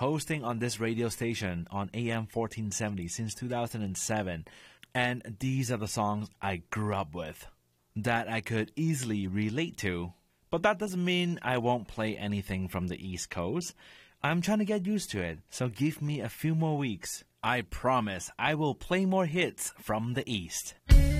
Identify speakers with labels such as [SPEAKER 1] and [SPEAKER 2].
[SPEAKER 1] hosting on this radio station on AM 1470 since 2007. And these are the songs I grew up with, that I could easily relate to. But that doesn't mean I won't play anything from the East Coast. I'm trying to get used to it, so give me a few more weeks. I promise I will play more hits from the East.